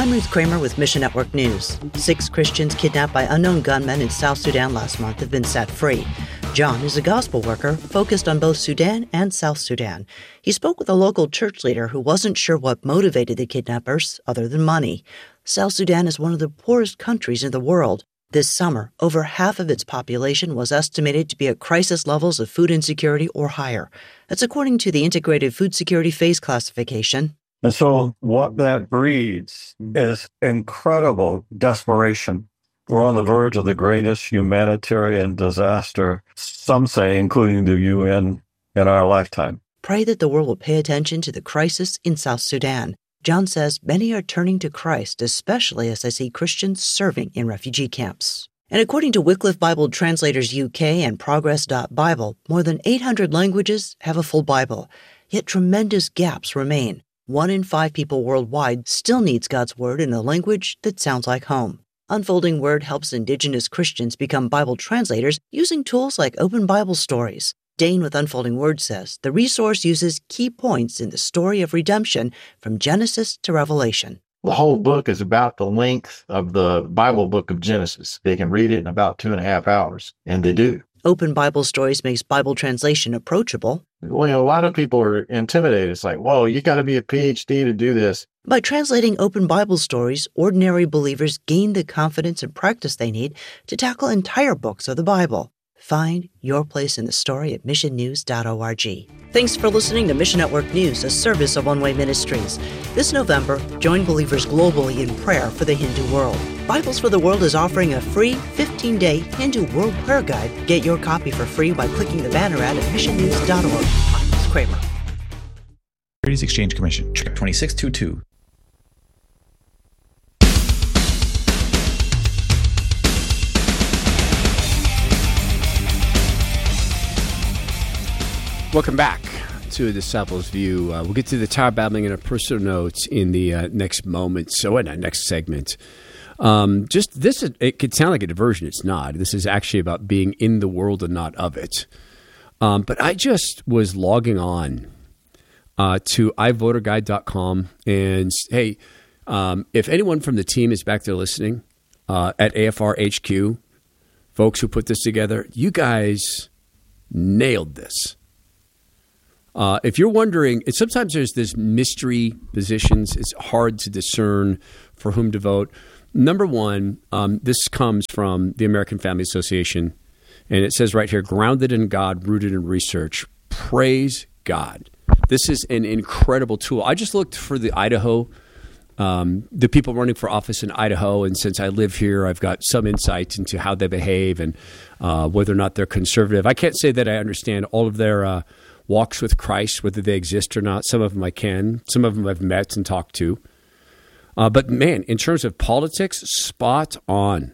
I'm Ruth Kramer with Mission Network News. 6 Christians kidnapped by unknown gunmen in South Sudan last month have been set free. John is a gospel worker focused on both Sudan and South Sudan. He spoke with a local church leader who wasn't sure what motivated the kidnappers other than money. South Sudan is one of the poorest countries in the world. This summer, over half of its population was estimated to be at crisis levels of food insecurity or higher. That's according to the Integrated Food Security Phase Classification. And so what that breeds is incredible desperation. We're on the verge of the greatest humanitarian disaster, some say, including the UN, in our lifetime. Pray that the world will pay attention to the crisis in South Sudan. John says many are turning to Christ, especially as they see Christians serving in refugee camps. And according to Wycliffe Bible Translators UK and Progress.Bible, more than 800 languages have a full Bible. Yet tremendous gaps remain. 1 in 5 people worldwide still needs God's Word in a language that sounds like home. Unfolding Word helps Indigenous Christians become Bible translators using tools like Open Bible Stories. Dane with Unfolding Word says the resource uses key points in the story of redemption from Genesis to Revelation. The whole book is about the length of the Bible book of Genesis. They can read it in about 2.5 hours, and they do. Open Bible Stories makes Bible translation approachable. Well, a lot of people are intimidated. It's like, whoa, you got to be a PhD to do this. By translating Open Bible Stories, ordinary believers gain the confidence and practice they need to tackle entire books of the Bible. Find your place in the story at missionnews.org. Thanks for listening to Mission Network News, a service of One Way Ministries. This November, join believers globally in prayer for the Hindu world. Bibles for the World is offering a free 15-day Hindu World Prayer Guide. Get your copy for free by clicking the banner ad at missionnews.org. I'm Ruth Kramer. Securities Exchange Commission, check 2622. Welcome back to Disciples View. We'll get to the Tower of Babel and a personal notes in the next moment. So in our next segment. It could sound like a diversion. It's not. This is actually about being in the world and not of it. But I just was logging on to iVoterGuide.com. And hey, if anyone from the team is back there listening at AFR HQ, folks who put this together, you guys nailed this. If you're wondering, sometimes there's this mystery positions. It's hard to discern for whom to vote. Number one, this comes from the American Family Association, and it says right here, grounded in God, rooted in research. Praise God. This is an incredible tool. I just looked for the Idaho, the people running for office in Idaho, and since I live here, I've got some insight into how they behave and whether or not they're conservative. I can't say that I understand all of their walks with Christ, whether they exist or not. Some of them I can. Some of them I've met and talked to. But man, in terms of politics, spot on.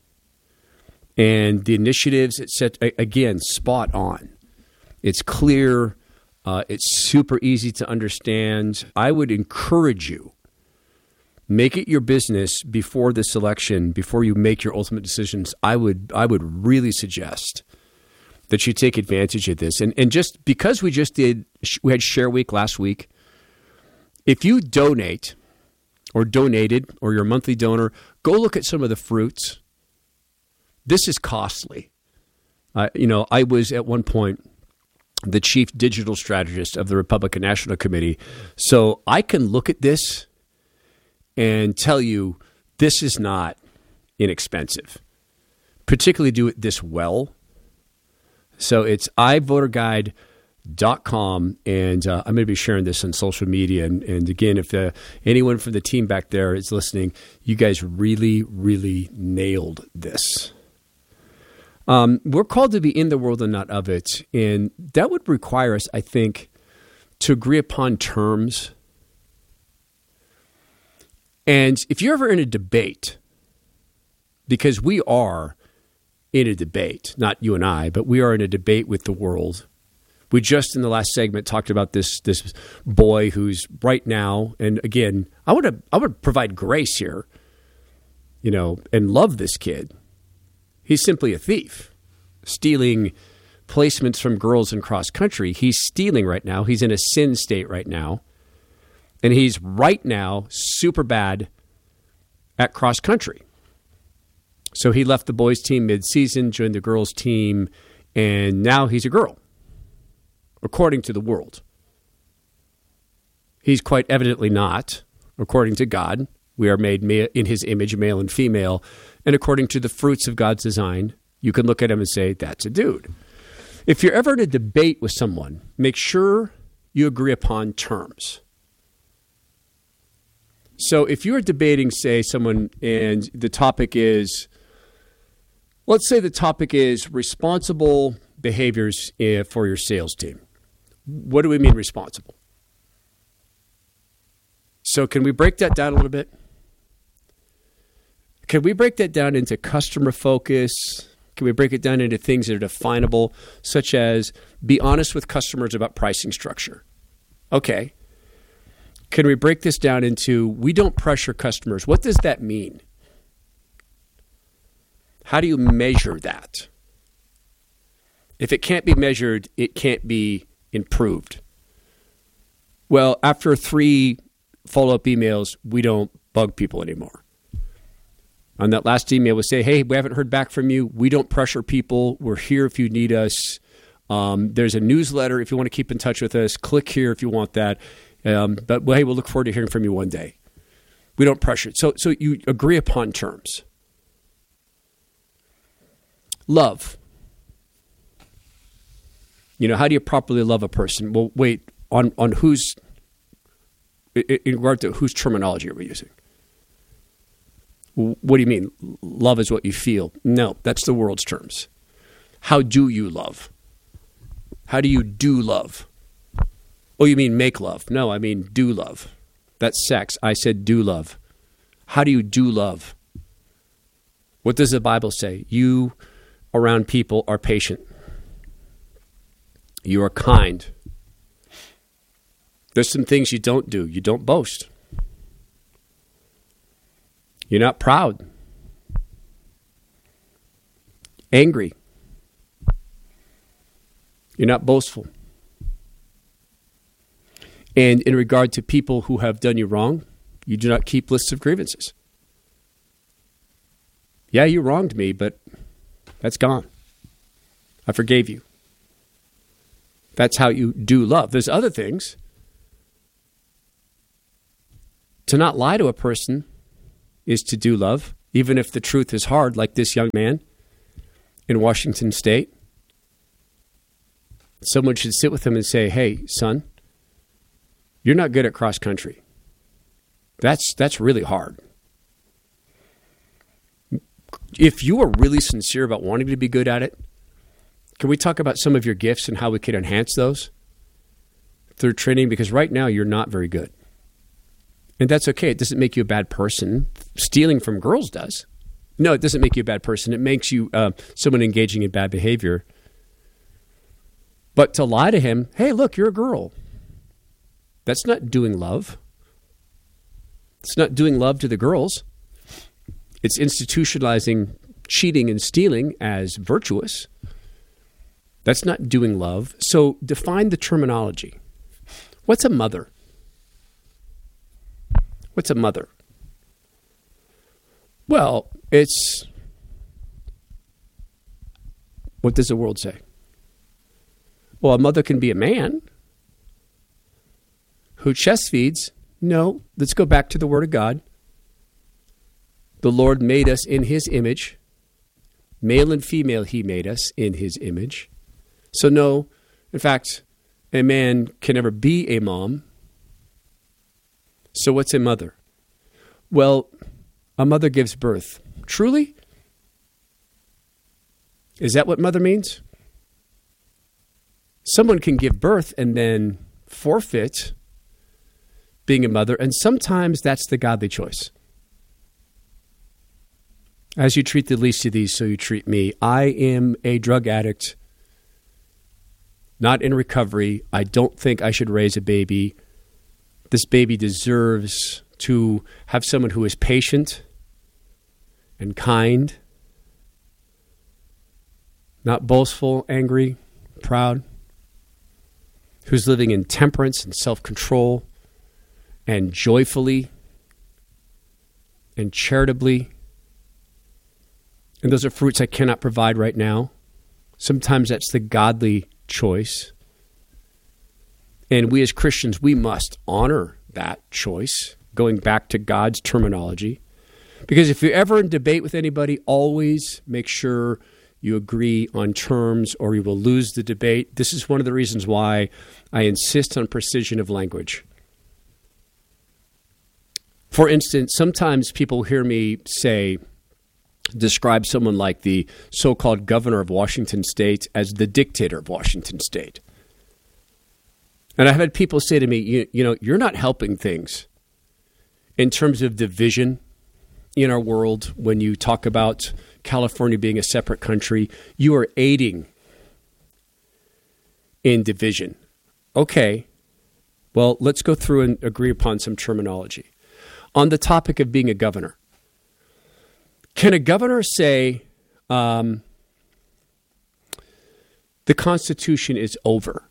And the initiatives, it's set, again, spot on. It's clear. It's super easy to understand. I would encourage you, make it your business before this election, before you make your ultimate decisions. I would really suggest that you take advantage of this. And just because we had Share Week last week, if you donate or donated or you're a monthly donor, go look at some of the fruits. This is costly. I was at one point the chief digital strategist of the Republican National Committee. So I can look at this and tell you this is not inexpensive, particularly do it this well. So it's iVoterGuide.com, and I'm going to be sharing this on social media. And again, if anyone from the team back there is listening, you guys really, really nailed this. We're called to be in the world and not of it, and that would require us, I think, to agree upon terms. And if you're ever in a debate, because we are in a debate, not you and I, but we are in a debate with the world. We just in the last segment talked about this boy who's right now, and again, I would provide grace here, and love this kid. He's simply a thief, stealing placements from girls in cross country. He's stealing right now. He's in a sin state right now, and he's right now super bad at cross country. So he left the boys' team mid-season, joined the girls' team, and now he's a girl, according to the world. He's quite evidently not, according to God. We are made in his image, male and female. And according to the fruits of God's design, you can look at him and say, that's a dude. If you're ever in a debate with someone, make sure you agree upon terms. So if you're debating, say, someone, and the topic is, let's say the topic is responsible behaviors for your sales team. What do we mean responsible? So can we break that down a little bit? Can we break that down into customer focus? Can we break it down into things that are definable, such as be honest with customers about pricing structure? Okay. Can we break this down into we don't pressure customers? What does that mean? How do you measure that? If it can't be measured, it can't be improved. Well, after 3 follow-up emails, we don't bug people anymore. On that last email, we say, hey, we haven't heard back from you. We don't pressure people. We're here if you need us. There's a newsletter if you want to keep in touch with us. Click here if you want that. But hey, we'll look forward to hearing from you one day. We don't pressure it. So you agree upon terms. Love. How do you properly love a person? Well, wait, on whose, in regard to whose terminology are we using? What do you mean? Love is what you feel. No, that's the world's terms. How do you love? How do you do love? Oh, you mean make love? No, I mean do love. That's sex. I said do love. How do you do love? What does the Bible say? You around people are patient. You are kind. There's some things you don't do. You don't boast. You're not proud. Angry. You're not boastful. And in regard to people who have done you wrong, you do not keep lists of grievances. Yeah, you wronged me, but that's gone. I forgave you. That's how you do love. There's other things. To not lie to a person is to do love, even if the truth is hard, like this young man in Washington State. Someone should sit with him and say, hey, son, you're not good at cross country. That's really hard. If you are really sincere about wanting to be good at it, can we talk about some of your gifts and how we can enhance those through training? Because right now you're not very good. And that's okay. It doesn't make you a bad person. Stealing from girls does. No, it doesn't make you a bad person. It makes you someone engaging in bad behavior. But to lie to him, hey, look, you're a girl. That's not doing love. It's not doing love to the girls. It's institutionalizing cheating and stealing as virtuous. That's not doing love. So define the terminology. What's a mother? What's a mother? Well, it's, what does the world say? Well, a mother can be a man who chest feeds. No, let's go back to the Word of God. The Lord made us in His image. Male and female, He made us in His image. So no, in fact, a man can never be a mom. So what's a mother? Well, a mother gives birth. Truly? Is that what mother means? Someone can give birth and then forfeit being a mother, and sometimes that's the godly choice. As you treat the least of these, so you treat me. I am a drug addict, not in recovery. I don't think I should raise a baby. This baby deserves to have someone who is patient and kind, not boastful, angry, proud, who's living in temperance and self-control and joyfully and charitably. And those are fruits I cannot provide right now. Sometimes that's the godly choice. And we as Christians, we must honor that choice, going back to God's terminology. Because if you're ever in debate with anybody, always make sure you agree on terms or you will lose the debate. This is one of the reasons why I insist on precision of language. For instance, sometimes people hear me describe someone like the so-called governor of Washington State as the dictator of Washington State. And I've had people say to me, you know, you're not helping things in terms of division in our world. When you talk about California being a separate country, you are aiding in division. Okay, well, let's go through and agree upon some terminology. On the topic of being a governor, can a governor say the Constitution is over?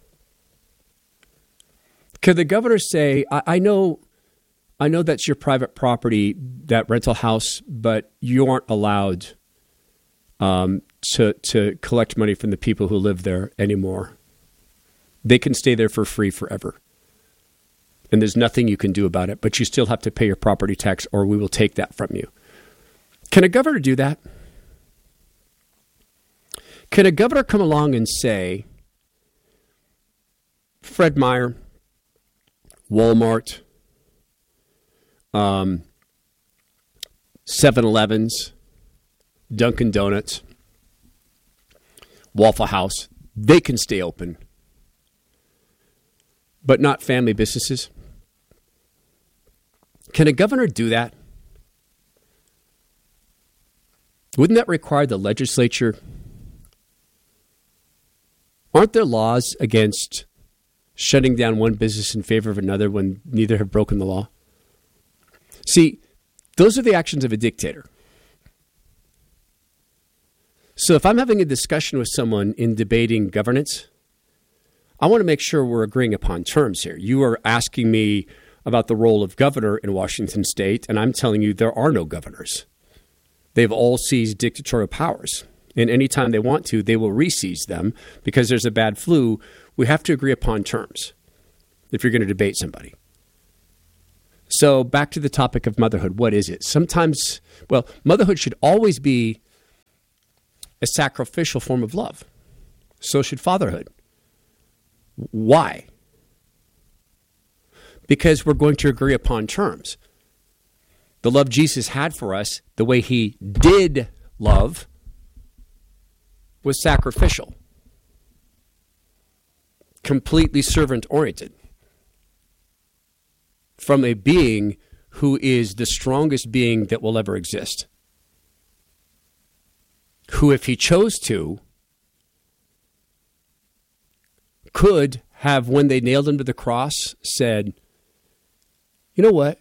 Can the governor say, I know that's your private property, that rental house, but you aren't allowed to collect money from the people who live there anymore. They can stay there for free forever. And there's nothing you can do about it, but you still have to pay your property tax or we will take that from you. Can a governor do that? Can a governor come along and say, Fred Meyer, Walmart, 7-Elevens, Dunkin' Donuts, Waffle House, they can stay open, but not family businesses? Can a governor do that? Wouldn't that require the legislature? Aren't there laws against shutting down one business in favor of another when neither have broken the law? See, those are the actions of a dictator. So if I'm having a discussion with someone in debating governance, I want to make sure we're agreeing upon terms here. You are asking me about the role of governor in Washington State, and I'm telling you there are no governors. They've all seized dictatorial powers. And anytime they want to, they will re-seize them because there's a bad flu. We have to agree upon terms if you're going to debate somebody. So back to the topic of motherhood. What is it? Sometimes, well, motherhood should always be a sacrificial form of love. So should fatherhood. Why? Because we're going to agree upon terms. The love Jesus had for us, the way he did love, was sacrificial, completely servant-oriented, from a being who is the strongest being that will ever exist, who, if he chose to, could have, when they nailed him to the cross, said, you know what?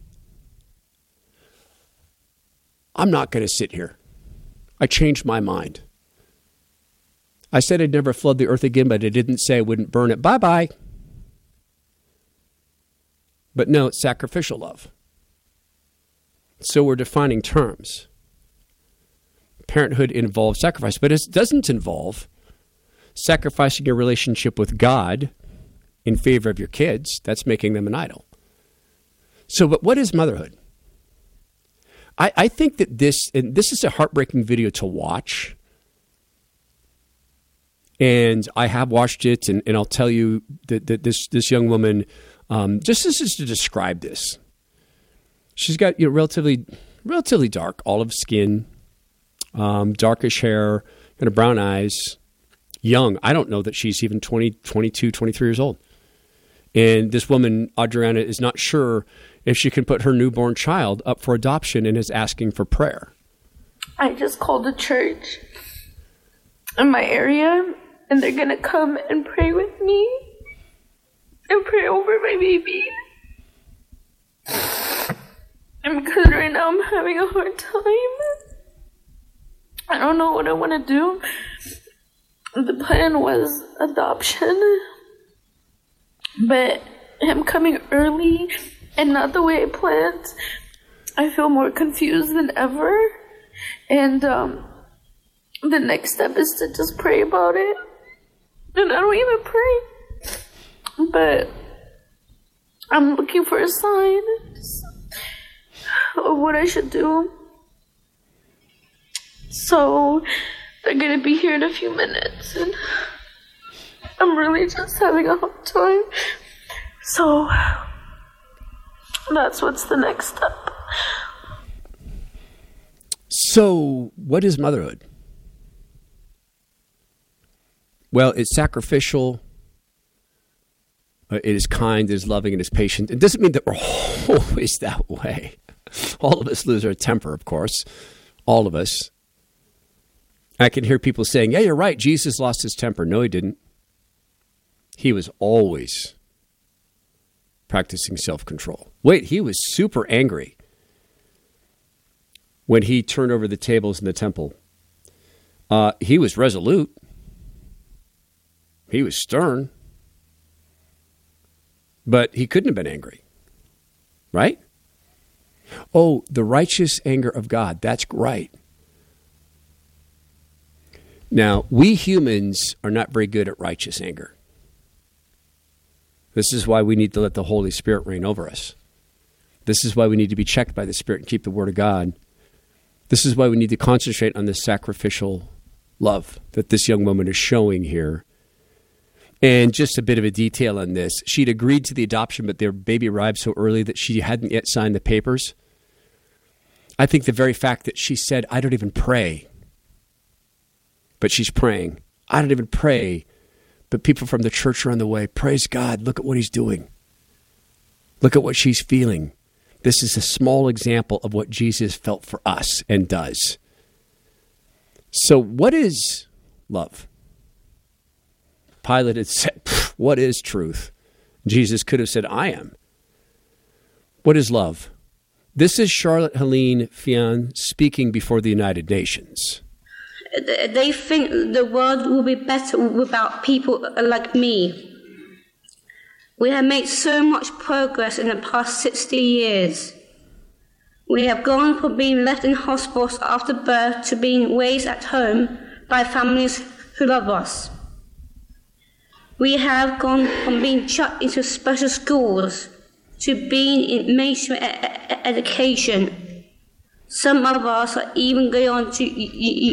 I'm not going to sit here. I changed my mind. I said I'd never flood the earth again, but I didn't say I wouldn't burn it. Bye-bye. But no, it's sacrificial love. So we're defining terms. Parenthood involves sacrifice, but it doesn't involve sacrificing your relationship with God in favor of your kids. That's making them an idol. So, but what is motherhood? I think that this is a heartbreaking video to watch. And I have watched it, and I'll tell you that this young woman, just this is to describe this. She's got relatively dark olive skin, darkish hair, kind of brown eyes, young. I don't know that she's even 20, 22, 23 years old. And this woman, Adriana, is not sure if she can put her newborn child up for adoption and is asking for prayer. I just called a church in my area, and they're going to come and pray with me and pray over my baby. And because right now I'm having a hard time, I don't know what I want to do. The plan was adoption, but him coming early and not the way I planned I feel more confused than ever. And the next step is to just pray about it. And I don't even pray. But I'm looking for a sign of what I should do. So they're going to be here in a few minutes. And I'm really just having a hard time. So that's what's the next step. So what is motherhood? Well, it's sacrificial. It is kind, it is loving, it is patient. It doesn't mean that we're always that way. All of us lose our temper, of course. All of us. I can hear people saying, yeah, you're right, Jesus lost his temper. No, he didn't. He was always practicing self-control. Wait, he was super angry when he turned over the tables in the temple. He was resolute. He was stern. But he couldn't have been angry. Right? Oh, the righteous anger of God. That's right. Now, we humans are not very good at righteous anger. This is why we need to let the Holy Spirit reign over us. This is why we need to be checked by the Spirit and keep the Word of God. This is why we need to concentrate on this sacrificial love that this young woman is showing here. And just a bit of a detail on this. She'd agreed to the adoption, but their baby arrived so early that she hadn't yet signed the papers. I think the very fact that she said, I don't even pray, but she's praying. I don't even pray, but people from the church are on the way. Praise God. Look at what he's doing. Look at what she's feeling. This is a small example of what Jesus felt for us and does. So what is love? Pilate had said, what is truth? Jesus could have said, I am. What is love? This is Charlotte Helene Fian speaking before the United Nations. They think the world will be better without people like me. We have made so much progress in the past 60 years. We have gone from being left in hospitals after birth to being raised at home by families who love us. We have gone from being chucked into special schools to being in mainstream education. Some of us are even going on to